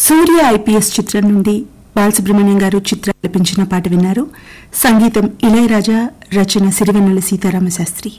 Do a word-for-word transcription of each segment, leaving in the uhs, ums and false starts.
సూర్య IPS చిత్రం నుండి బాలసుబ్రహ్మణ్యం గారు చిత్ర ఆలపించిన పాట విన్నారు. సంగీతం ఇళయరాజా, రచన సిరివెన్నెల సీతారామ శాస్త్రి.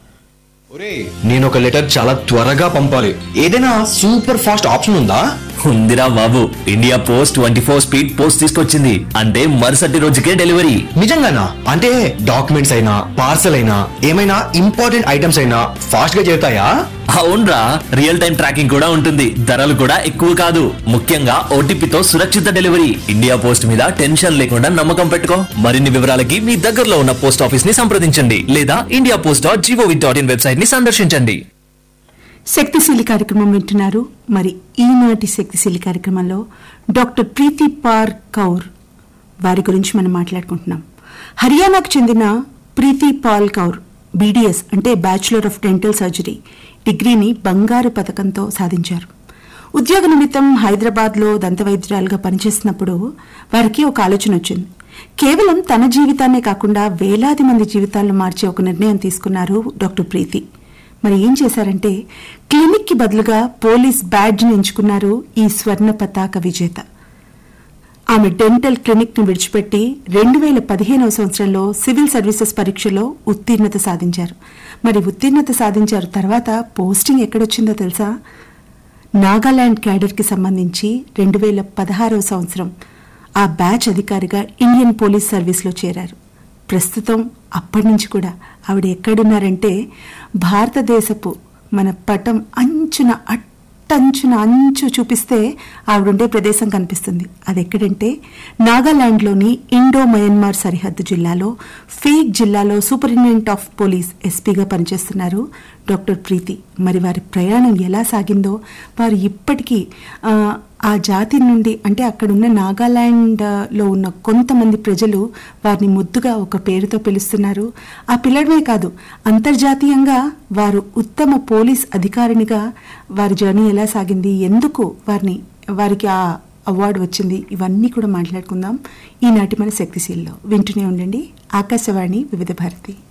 నేను ఒక లెటర్ చాలా త్వరగా పంపాలి. ఏదైనా సూపర్ ఫాస్ట్ ఆప్షన్ ఉందా? ఉందిరా బాబు, India post twenty four speed post తీసుకొచ్చింది. అంటే మరుసటి రోజుకే డెలివరీ. నిజంగానా? అంటే డాక్యుమెంట్స్ అయినా పార్సల్ అయినా ఏమైనా ఇంపార్టెంట్ ఐటమ్స్ అయినా ఫాస్ట్ గా చేరుతాయా? అవునరా, రియల్ టైం ట్రాకింగ్ కూడా ఉంటుంది. ధరలు కూడా ఎక్కువ కాదు. ముఖ్యంగా ఓటీపీతో సురక్షిత డెలివరీ. ఇండియా పోస్ట్ మీద టెన్షన్ లేకుండా నమ్మకం పెట్టుకో. మరిన్ని వివరాలకి మీ దగ్గరలో ఉన్న పోస్ట్ ఆఫీస్ ని సంప్రదించండి లేదా India post dot GOV dot in website ని సందర్శించండి. శక్తిశీలి కార్యక్రమం వింటున్నారు. మరి ఈనాటి శక్తిశీలి కార్యక్రమంలో డాక్టర్ ప్రీతి పార్ కౌర్ వారి గురించి మనం మాట్లాడుకుంటున్నాం. హర్యానాకు చెందిన ప్రీతి పాల్ కౌర్ బీడీఎస్ అంటే బ్యాచులర్ ఆఫ్ డెంటల్ సర్జరీ డిగ్రీని బంగారు పథకంతో సాధించారు. ఉద్యోగ నిమిత్తం హైదరాబాద్లో దంతవైద్యురాలుగా పనిచేస్తున్నప్పుడు వారికి ఒక ఆలోచన వచ్చింది. కేవలం తన జీవితాన్నే కాకుండా వేలాది మంది జీవితాలను మార్చే ఒక నిర్ణయం తీసుకున్నారు డాక్టర్ ప్రీతి. మరి ఏం చేశారంటే క్లినిక్ కి బదులుగా పోలీస్ బ్యాడ్జ్ని ఎంచుకున్నారు ఈ స్వర్ణ పతాక విజేత. ఆమె డెంటల్ క్లినిక్ ను విడిచిపెట్టి రెండు వేల పదిహేనవ సంవత్సరంలో సివిల్ సర్వీసెస్ పరీక్షలో ఉత్తీర్ణత సాధించారు. మరి ఉత్తీర్ణత సాధించారు తర్వాత పోస్టింగ్ ఎక్కడొచ్చిందో తెలుసా? నాగాలాండ్ క్యాడర్ కి సంబంధించి రెండు వేల పదహారవ సంవత్సరం ఆ బ్యాచ్ అధికారిగా ఇండియన్ పోలీస్ సర్వీస్ లో చేరారు. ప్రస్తుతం అప్పటి నుంచి కూడా ఆవిడ ఎక్కడున్నారంటే భారతదేశపు మన పటం అంచున అట్టంచున అంచు చూపిస్తే ఆవిడుండే ప్రదేశం కనిపిస్తుంది. అది ఎక్కడంటే నాగాలాండ్లోని ఇండో మయన్మార్ సరిహద్దు జిల్లాలో ఫేక్ జిల్లాలో సూపరింటెండెంట్ ఆఫ్ పోలీస్ ఎస్పీగా పనిచేస్తున్నారు డాక్టర్ ప్రీతి. మరి వారి ప్రయాణం ఎలా సాగిందో, వారు ఇప్పటికీ ఆ జాతి నుండి అంటే అక్కడున్న నాగాలాండ్లో ఉన్న కొంతమంది ప్రజలు వారిని ముద్దుగా ఒక పేరుతో పిలుస్తున్నారు. ఆ పిల్లడమే కాదు, అంతర్జాతీయంగా వారు ఉత్తమ పోలీస్ అధికారినిగా వారి జర్నీ ఎలా సాగింది, ఎందుకు వారిని వారికి ఆ అవార్డు వచ్చింది, ఇవన్నీ కూడా మాట్లాడుకుందాం ఈనాటి మన శక్తిశీల్లో. వింటూనే ఉండండి ఆకాశవాణి వివిధ భారతి.